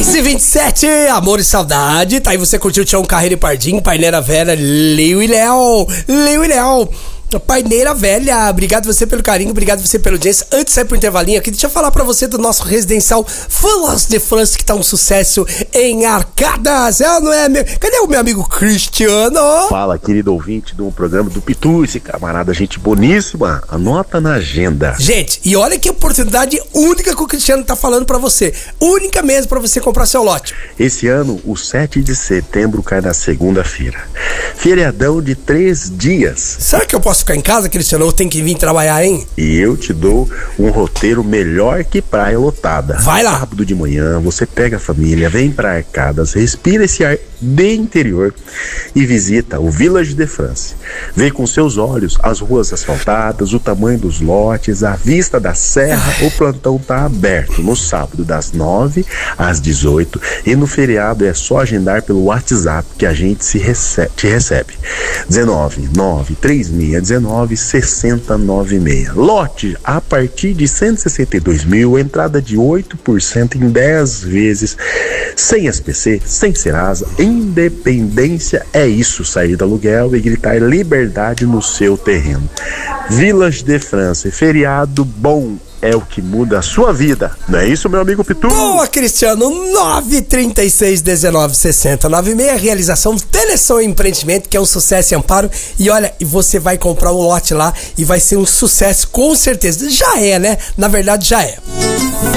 10h27, amor e saudade. Tá aí, você curtiu o Tião Carreiro e Pardinho, Paineira Velha, Liu e Léo. Paineira Velha, obrigado você pelo carinho, obrigado você pela audiência. Antes de sair pro intervalinho aqui, deixa eu falar pra você do nosso residencial Villas de France, que tá um sucesso em Arcadas. Não é meu... Cadê o meu amigo Cristiano? Fala, querido ouvinte do programa do Pitu, esse camarada, gente boníssima. Anota na agenda. Gente, e olha que oportunidade única que o Cristiano tá falando pra você. Única mesmo pra você comprar seu lote. Esse ano, o 7 de setembro cai na segunda-feira. Feriadão de 3 dias. Será que eu posso ficar em casa, Cristiano, ou tem que vir trabalhar, hein? E eu te dou um roteiro melhor que praia lotada. Vai lá. Sábado de manhã, você pega a família, vem pra Arcadas, respira esse ar de interior e visita o Village de France. Vê com seus olhos as ruas asfaltadas, o tamanho dos lotes, a vista da serra. O plantão tá aberto no sábado das 9 às 18 e no feriado é só agendar pelo WhatsApp que a gente te recebe. 19-93619-6096. Lote a partir de 162 mil, entrada de 8% em 10 vezes, sem SPC, sem Serasa. Independência é isso, sair do aluguel e gritar liberdade no seu terreno. Village de France, feriado bom é o que muda a sua vida. Não é isso, meu amigo Pitu? Boa, Cristiano. 936196096, realização Teleson Empreendimento, que é um sucesso em Amparo. E olha, você vai comprar um lote lá e vai ser um sucesso com certeza. Já é, né? Na verdade, já é.